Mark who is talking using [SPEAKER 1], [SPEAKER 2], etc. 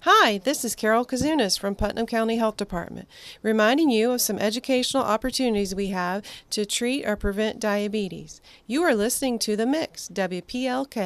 [SPEAKER 1] Hi, this is Carol Kazunas from Putnam County Health Department, reminding you of some educational opportunities we have to treat or prevent diabetes. You are listening to The Mix, WPLK.